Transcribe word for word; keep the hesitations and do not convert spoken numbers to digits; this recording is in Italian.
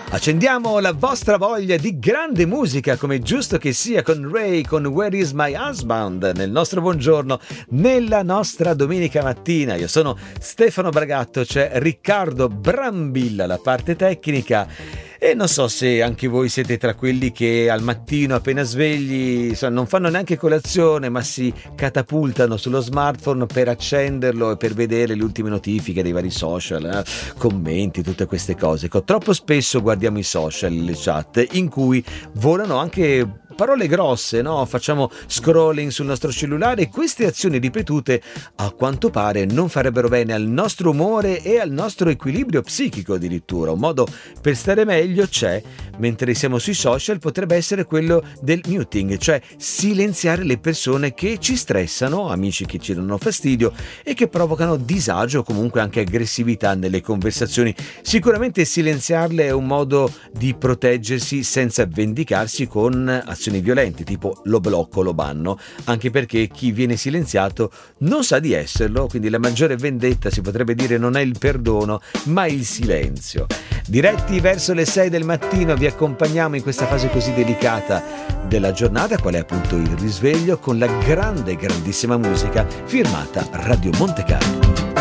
Accendiamo la vostra voglia di grande musica, come giusto che sia, con Ray, con Where is my husband, nel nostro buongiorno, nella nostra domenica mattina. Io sono Stefano Bragatto, c'è Riccardo Brambilla, la parte tecnica. E non so se anche voi siete tra quelli che al mattino appena svegli insomma, non fanno neanche colazione, ma si catapultano sullo smartphone per accenderlo e per vedere le ultime notifiche dei vari social, eh? Commenti, tutte queste cose. Troppo spesso guardiamo i social, le chat, in cui volano anche parole grosse, no? Facciamo scrolling sul nostro cellulare e queste azioni ripetute a quanto pare non farebbero bene al nostro umore e al nostro equilibrio psichico addirittura. Un modo per stare meglio c'è, mentre siamo sui social, potrebbe essere quello del muting, cioè silenziare le persone che ci stressano, amici che ci danno fastidio e che provocano disagio o comunque anche aggressività nelle conversazioni. Sicuramente silenziarle è un modo di proteggersi senza vendicarsi con azioni violenti, tipo lo blocco, lo banno, anche perché chi viene silenziato non sa di esserlo, quindi la maggiore vendetta, si potrebbe dire, non è il perdono, ma il silenzio. Diretti verso le sei del mattino vi accompagniamo in questa fase così delicata della giornata, qual è appunto il risveglio, con la grande, grandissima musica firmata Radio Monte Carlo.